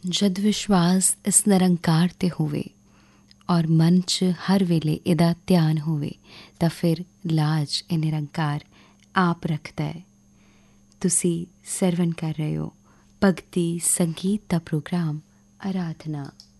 ਜਦ ਵਿਸ਼ਵਾਸ ਇਸ ਨਿਰੰਕਾਰ 'ਤੇ ਹੋਵੇ ਔਰ ਮਨ 'ਚ ਹਰ ਵੇਲੇ ਇਹਦਾ ਧਿਆਨ ਹੋਵੇ ਤਾਂ ਫਿਰ ਲਾਜ ਇਹ ਨਿਰੰਕਾਰ ਆਪ ਰੱਖਦਾ ਹੈ। ਤੁਸੀਂ ਸਰਵਨ ਕਰ ਰਹੇ ਹੋ ਭਗਤੀ ਸੰਗੀਤ ਦਾ ਪ੍ਰੋਗਰਾਮ ਆਰਾਧਨਾ।